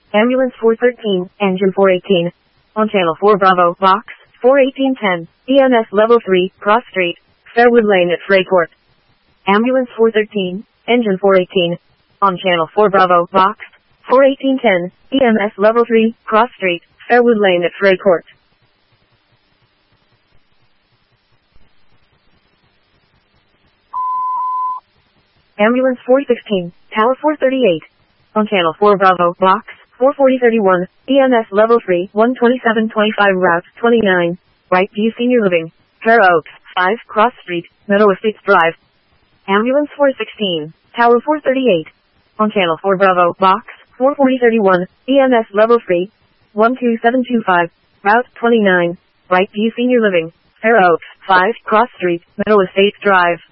Ambulance 413, engine 418. On channel 4 Bravo, box 41810, EMS level 3, cross street, Fairwood Lane at Freycourt. Ambulance 413, engine 418. On channel 4 Bravo, box 41810, EMS level 3, cross street, Fairwood Lane at Freycourt. Ambulance 416, Tower 438. On channel 4 Bravo, box 44031, EMS level 3, 12725 route 29, Right View Senior Living, Fair Oaks, 5 Cross Street, Meadow Estates Drive. Ambulance 416, Tower 438. On channel 4 Bravo, box 44031, EMS level 3, 12725, route 29, Right View Senior Living, Fair Oaks, 5 Cross Street, Meadow Estates Drive.